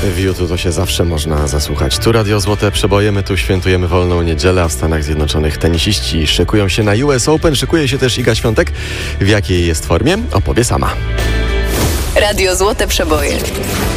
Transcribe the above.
W YouTube to się zawsze można zasłuchać. Tu Radio Złote Przeboje, my tu świętujemy wolną niedzielę, a w Stanach Zjednoczonych tenisiści szykują się na US Open. Szykuje się też Iga Świątek. W jakiej jest formie? Opowie sama. Radio Złote Przeboje.